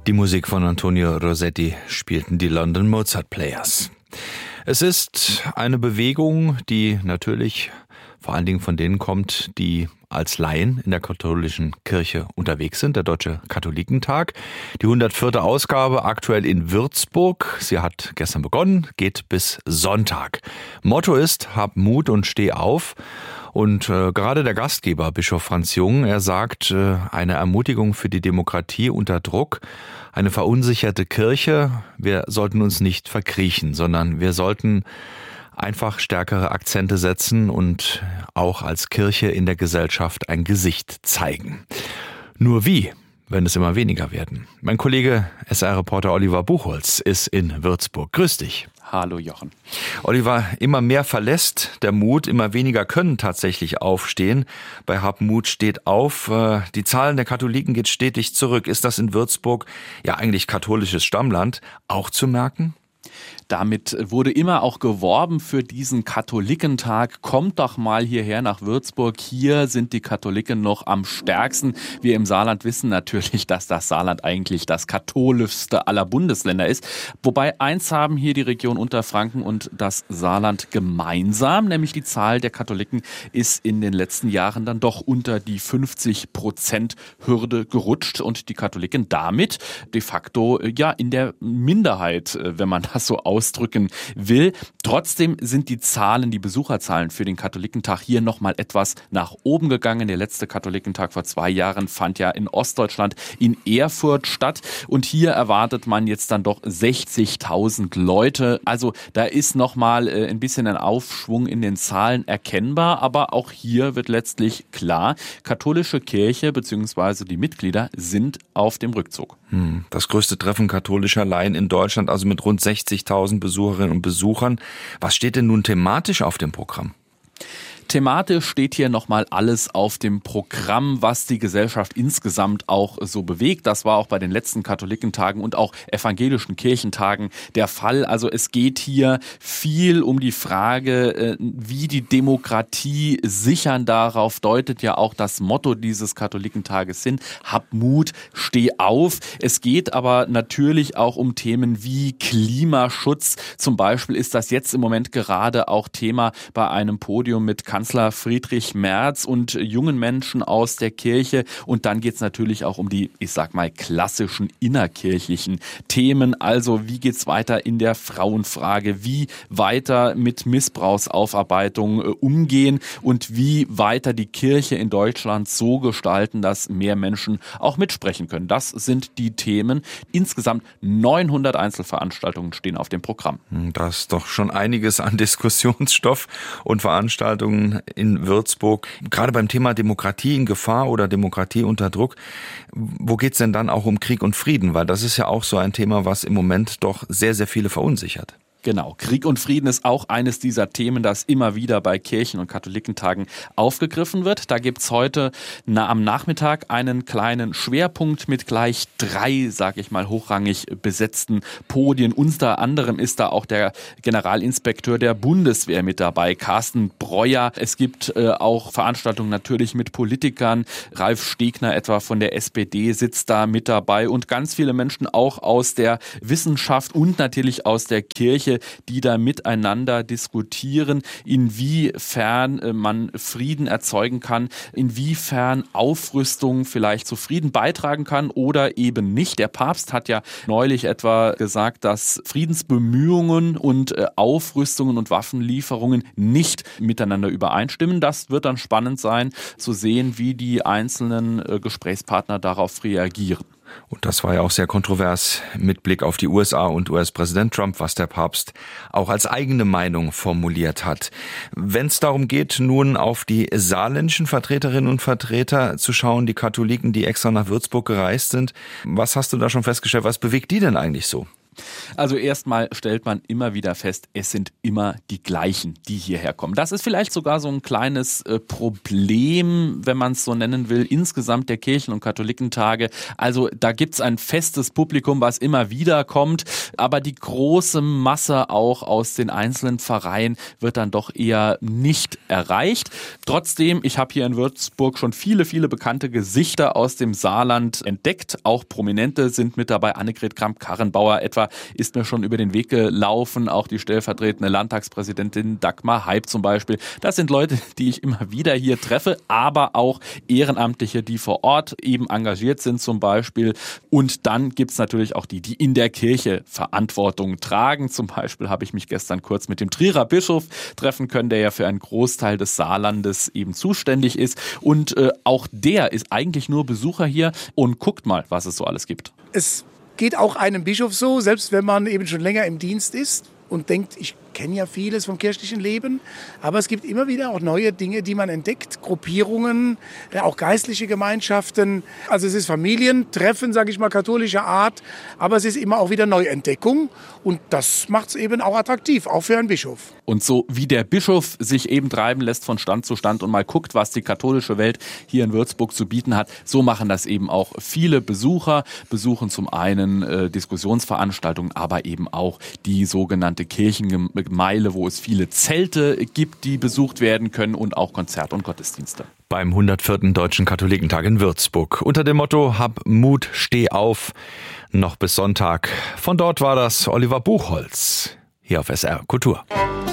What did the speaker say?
Die Musik von Antonio Rossetti spielten die London Mozart Players. Es ist eine Bewegung, die natürlich vor allen Dingen von denen kommt, die als Laien in der katholischen Kirche unterwegs sind, der Deutsche Katholikentag. Die 104. Ausgabe aktuell in Würzburg. Sie hat gestern begonnen, geht bis Sonntag. Motto ist, hab Mut und steh auf. Und gerade der Gastgeber, Bischof Franz Jung, er sagt, eine Ermutigung für die Demokratie unter Druck, eine verunsicherte Kirche. Wir sollten uns nicht verkriechen, sondern wir sollten einfach stärkere Akzente setzen und auch als Kirche in der Gesellschaft ein Gesicht zeigen. Nur wie, wenn es immer weniger werden? Mein Kollege SR-Reporter Oliver Buchholz ist in Würzburg. Grüß dich. Hallo Jochen. Oliver, immer mehr verlässt der Mut, immer weniger können tatsächlich aufstehen. Bei Hab Mut steht auf. Die Zahlen der Katholiken geht stetig zurück. Ist das in Würzburg, ja eigentlich katholisches Stammland, auch zu merken? Damit wurde immer auch geworben für diesen Katholikentag. Kommt doch mal hierher nach Würzburg. Hier sind die Katholiken noch am stärksten. Wir im Saarland wissen natürlich, dass das Saarland eigentlich das katholischste aller Bundesländer ist. Wobei eins haben hier die Region Unterfranken und das Saarland gemeinsam, nämlich die Zahl der Katholiken ist in den letzten Jahren dann doch unter die 50%-Hürde gerutscht und die Katholiken damit de facto ja in der Minderheit, wenn man das so ausdrücken will. Trotzdem sind die Zahlen, die Besucherzahlen für den Katholikentag hier nochmal etwas nach oben gegangen. Der letzte Katholikentag vor 2 Jahren fand ja in Ostdeutschland in Erfurt statt und hier erwartet man jetzt dann doch 60.000 Leute. Also da ist nochmal ein bisschen ein Aufschwung in den Zahlen erkennbar, aber auch hier wird letztlich klar, katholische Kirche bzw. die Mitglieder sind auf dem Rückzug. Das größte Treffen katholischer Laien in Deutschland, also mit rund 60.000 Besucherinnen und Besuchern. Was steht denn nun thematisch auf dem Programm? Thematisch steht hier nochmal alles auf dem Programm, was die Gesellschaft insgesamt auch so bewegt. Das war auch bei den letzten Katholikentagen und auch evangelischen Kirchentagen der Fall. Also es geht hier viel um die Frage, wie die Demokratie sichern. Darauf deutet ja auch das Motto dieses Katholikentages hin. Hab Mut, steh auf. Es geht aber natürlich auch um Themen wie Klimaschutz. Zum Beispiel ist das jetzt im Moment gerade auch Thema bei einem Podium mit Kanzler Friedrich Merz und jungen Menschen aus der Kirche. Und dann geht es natürlich auch um die, ich sag mal, klassischen innerkirchlichen Themen. Also wie geht's weiter in der Frauenfrage? Wie weiter mit Missbrauchsaufarbeitung umgehen? Und wie weiter die Kirche in Deutschland so gestalten, dass mehr Menschen auch mitsprechen können? Das sind die Themen. Insgesamt 900 Einzelveranstaltungen stehen auf dem Programm. Das ist doch schon einiges an Diskussionsstoff und Veranstaltungen in Würzburg. Gerade beim Thema Demokratie in Gefahr oder Demokratie unter Druck, wo geht's denn dann auch um Krieg und Frieden? Weil das ist ja auch so ein Thema, was im Moment doch sehr, sehr viele verunsichert. Genau, Krieg und Frieden ist auch eines dieser Themen, das immer wieder bei Kirchen- und Katholikentagen aufgegriffen wird. Da gibt's heute am Nachmittag einen kleinen Schwerpunkt mit gleich 3, sag ich mal, hochrangig besetzten Podien. Unter anderem ist da auch der Generalinspekteur der Bundeswehr mit dabei, Carsten Breuer. Es gibt auch Veranstaltungen natürlich mit Politikern. Ralf Stegner etwa von der SPD sitzt da mit dabei und ganz viele Menschen auch aus der Wissenschaft und natürlich aus der Kirche, die da miteinander diskutieren, inwiefern man Frieden erzeugen kann, inwiefern Aufrüstung vielleicht zu Frieden beitragen kann oder eben nicht. Der Papst hat ja neulich etwa gesagt, dass Friedensbemühungen und Aufrüstungen und Waffenlieferungen nicht miteinander übereinstimmen. Das wird dann spannend sein, zu sehen, wie die einzelnen Gesprächspartner darauf reagieren. Und das war ja auch sehr kontrovers mit Blick auf die USA und US-Präsident Trump, was der Papst auch als eigene Meinung formuliert hat. Wenn es darum geht, nun auf die saarländischen Vertreterinnen und Vertreter zu schauen, die Katholiken, die extra nach Würzburg gereist sind, was hast du da schon festgestellt? Was bewegt die denn eigentlich so? Also erstmal stellt man immer wieder fest, es sind immer die gleichen, die hierher kommen. Das ist vielleicht sogar so ein kleines Problem, wenn man es so nennen will, insgesamt der Kirchen- und Katholikentage. Also da gibt's ein festes Publikum, was immer wieder kommt, aber die große Masse auch aus den einzelnen Pfarreien wird dann doch eher nicht erreicht. Trotzdem, ich habe hier in Würzburg schon viele bekannte Gesichter aus dem Saarland entdeckt. Auch Prominente sind mit dabei. Annegret Kramp-Karrenbauer etwa ist mir schon über den Weg gelaufen. Auch die stellvertretende Landtagspräsidentin Dagmar Haib zum Beispiel. Das sind Leute, die ich immer wieder hier treffe, aber auch Ehrenamtliche, die vor Ort eben engagiert sind zum Beispiel. Und dann gibt's natürlich auch die in der Kirche Verantwortung tragen. Zum Beispiel habe ich mich gestern kurz mit dem Trierer Bischof treffen können, der ja für einen Großteil des Saarlandes eben zuständig ist. Und auch der ist eigentlich nur Besucher hier und guckt mal, was es so alles gibt. Es geht auch einem Bischof so, selbst wenn man eben schon länger im Dienst ist und denkt, ich kenne ja vieles vom kirchlichen Leben, aber es gibt immer wieder auch neue Dinge, die man entdeckt, Gruppierungen, auch geistliche Gemeinschaften. Also es ist Familientreffen, sage ich mal, katholischer Art, aber es ist immer auch wieder Neuentdeckung und das macht es eben auch attraktiv, auch für einen Bischof. Und so wie der Bischof sich eben treiben lässt von Stand zu Stand und mal guckt, was die katholische Welt hier in Würzburg zu bieten hat, so machen das eben auch viele Besucher, besuchen zum einen Diskussionsveranstaltungen, aber eben auch die sogenannte Kirchengemeile, wo es viele Zelte gibt, die besucht werden können und auch Konzerte und Gottesdienste. Beim 104. Deutschen Katholikentag in Würzburg. Unter dem Motto Hab Mut, steh auf, noch bis Sonntag. Von dort war das Oliver Buchholz, hier auf SR Kultur.